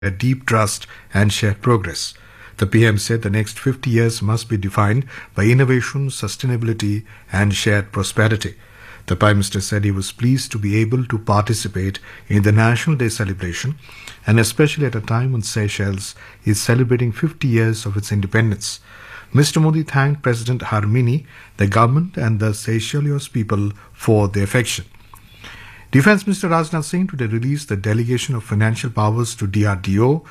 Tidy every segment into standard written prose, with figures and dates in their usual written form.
a deep trust and shared progress. The PM said the next 50 years must be defined by innovation, sustainability, and shared prosperity. The Prime Minister said he was pleased to be able to participate in the National Day celebration, and especially at a time when Seychelles is celebrating 50 years of its independence. Mr. Modi thanked President Harmini, the government, and the Seychelles people for their affection. Defence Minister Rajnath Singh today released the Delegation of Financial Powers to DRDO,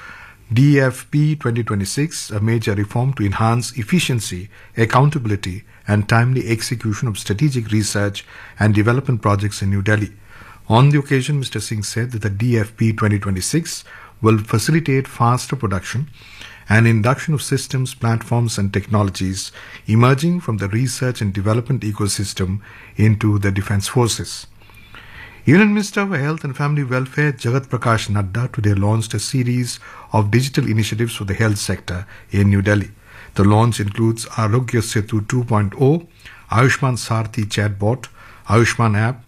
DFP 2026, a major reform to enhance efficiency, accountability, and timely execution of strategic research and development projects in New Delhi. On the occasion, Mr. Singh said that the DFP 2026 will facilitate faster production and induction of systems, platforms, and technologies emerging from the research and development ecosystem into the defence forces. Union Minister for Health and Family Welfare Jagat Prakash Nadda today launched a series of digital initiatives for the health sector in New Delhi. The launch includes Arogya Setu 2.0, Ayushman Sarthi chatbot, Ayushman app,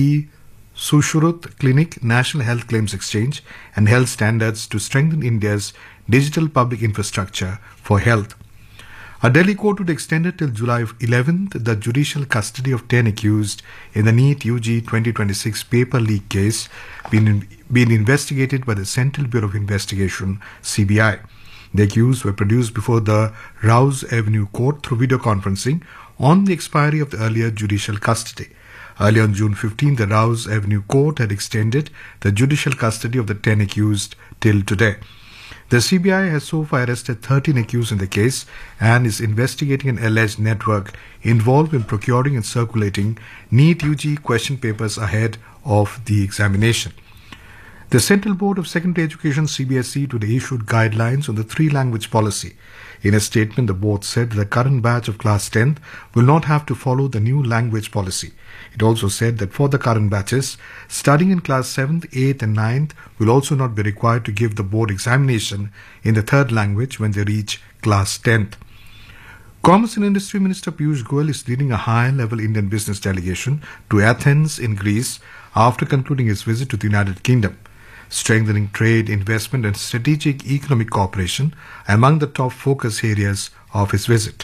E-Sushrut Clinic, National Health Claims Exchange, and health standards to strengthen India's digital public infrastructure for health. A Delhi court would extend till July 11th the judicial custody of 10 accused in the NEET UG 2026 paper leak case being investigated by the Central Bureau of Investigation, CBI. The accused were produced before the Rouse Avenue Court through video conferencing on the expiry of the earlier judicial custody. Earlier on June 15, the Rouse Avenue Court had extended the judicial custody of the 10 accused till today. The CBI has so far arrested 13 accused in the case and is investigating an alleged network involved in procuring and circulating NEET UG question papers ahead of the examination. The Central Board of Secondary Education CBSE today issued guidelines on the three-language policy. In a statement, the board said that the current batch of class 10th will not have to follow the new language policy. It also said that for the current batches, studying in class 7th, 8th and 9th will also not be required to give the board examination in the third language when they reach class 10th. Commerce and Industry Minister Piyush Goyal is leading a high-level Indian business delegation to Athens in Greece after concluding his visit to the United Kingdom. Strengthening trade, investment and strategic economic cooperation among the top focus areas of his visit.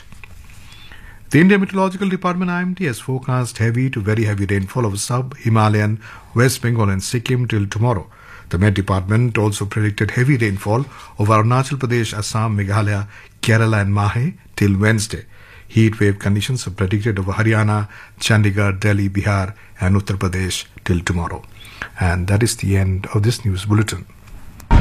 The Indian Meteorological Department IMD has forecast heavy to very heavy rainfall over sub-Himalayan West Bengal and Sikkim till tomorrow. The Met Department also predicted heavy rainfall over Arunachal Pradesh, Assam, Meghalaya, Kerala and Mahe till Wednesday. Heat wave conditions are predicted over Haryana, Chandigarh, Delhi, Bihar and Uttar Pradesh till tomorrow. And that is the end of this news bulletin.